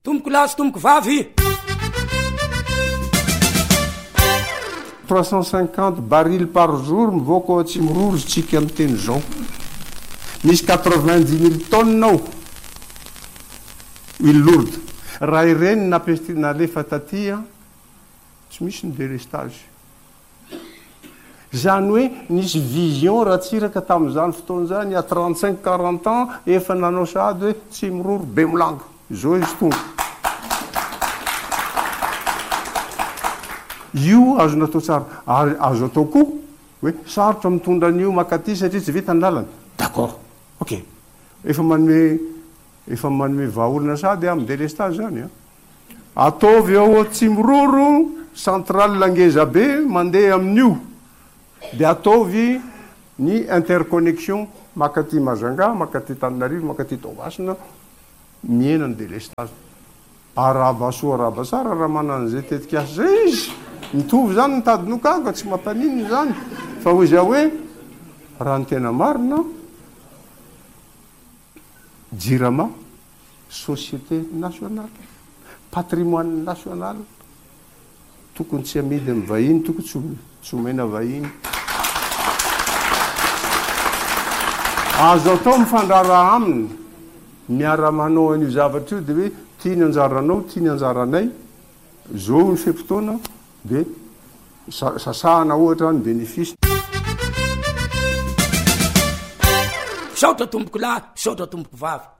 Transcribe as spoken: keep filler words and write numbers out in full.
tomboko lahy sy tomboko vavy trois cent cinquante barils par jour mivoaka ao tsy miroro tsika amin'ny teny zao misy quatre-vingt-dix mille tonnes ao huile lourde raha ireny napesti nalefa tatya tsy misy ny délestage zany hoe nisy vision raha tsiraka tamin'izany fotoana zany a trente-cinq quarante ans efa nanao sady hoe tsy miroro be milanga zao izy tonga io azo natao tsara ary azo atao koa hoe sarotra mitondra an'io makaty satria tsy vita ny lalana d'accord ok efa manome efa manome vahaolana sady amin'ny délestage zany a ataovy eo tsy miroro centrale langeza be mandeha amin'io de ataovy ny interconnexion makaty Majunga makaty Tananarivo makaty Toamasina miena ny délestage arabasoa arabasara raha manan'izay tetika asa zay izy mitovy zany nitadinokaka tsy mampanininy zany fa hoy za hoe raha ny tena marina jirama société nationale patrimoine national tokony tsy amidy amin'ny vahiny tokony tsy tsy omena vahiny azo atao mifandrara aminy miara manao an'io zavatra io de hoe tia ny anjaranao tia ny anjaranay zao ny fempotoana de sasahana ohatra ny bénéfice saotra tomboko lahy saotra tomboko vavy